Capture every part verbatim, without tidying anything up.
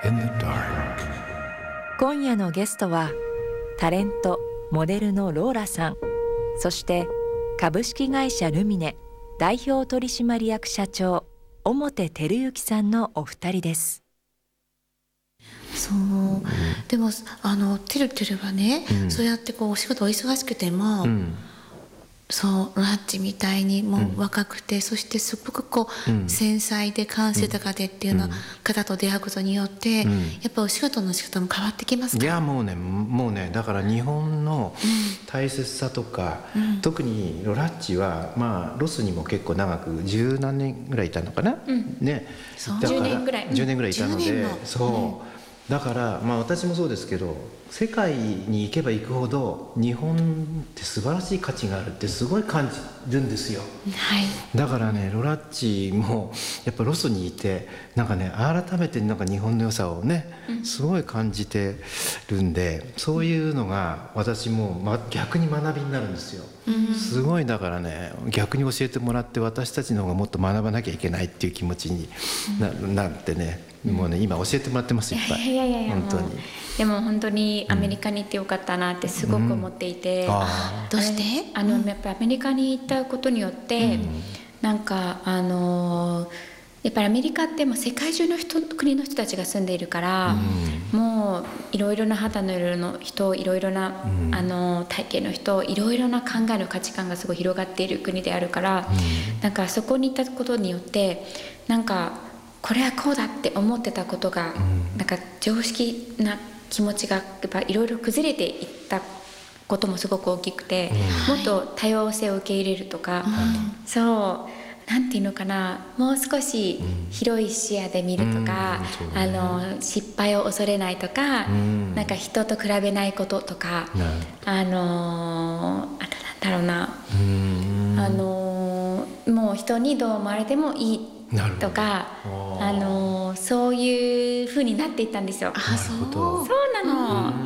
in the dark。 今夜のゲストはタレントモデルのローラさん、そして株式会社ルミネ代表取締役社長表照之さんのお二人です。 そう、うん、でもあのてるてるはね、うん、そうやってこうお仕事お忙しくても、うん、そうラッチみたいにもう若くて、うん、そしてすごくこう、うん、繊細で感性高でっていうような方と出会うことによって、うん、やっぱお仕事の仕方も変わってきますか？ いやもうねもうねだから日本の大切さとか、うん、特にロラッチはまあロスにも結構長く十何年ぐらいいたのかな、うん、ね、 そうじゅうねんぐらいじゅうねんぐらいいたので、そう、 うん、 だからまあ私もそうですけど、世界に行けば行くほど日本って素晴らしい価値があるってすごい感じるんですよ、 はい、 だからねロラッチもやっぱロスにいてなんかね改めてなんか日本の良さをねすごい感じてるんで、そういうのが私も、ま、逆に学びになるんですよ、うん、すごいだからね逆に教えてもらって私たちの方がもっと学ばなきゃいけないっていう気持ちに な, なってね、もうね今教えてもらってますいっぱい。 いやいやいや本当に。 でも本当にアメリカに行ってよかったなってすごく思っていて、うん、 あどうしてあのやっぱりアメリカに行ったことによって、うん、なんかあのやっぱりアメリカってもう世界中の人国の人たちが住んでいるから、うん、もういろいろな肌の色の人、いろいろな、うん、あの体型の人、いろいろな考えの価値観がすごい広がっている国であるから、うん、なんかそこに行ったことによってなんかこれはこうだって思ってたことが、うん、なんか常識な気持ちがやっぱいろいろ崩れていったこともすごく大きくて、うん、もっと多様性を受け入れるとか、うん、そうなんていうのかな、もう少し広い視野で見るとか、うん、あの失敗を恐れないとか、うん、なんか人と比べないこととか、うん、あのあとなんだろうな、うん、あのもう人にどう思われてもいいとか、あのそういう風になっていったんですよ。 あ、そうそうなの、うん、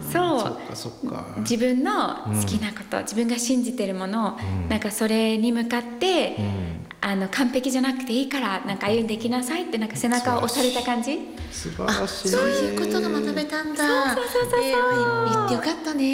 そうそっかそっか、 自分の好きなこと、うん、自分が信じてるもの、うん、なんかそれに向かって、うん、あの完璧じゃなくていいからなんか歩んでいきなさいってなんか背中を押された感じ。 素晴らしい。 そういうことが学べたんだ。 そうそうそうそう、 えー、言ってよかったね。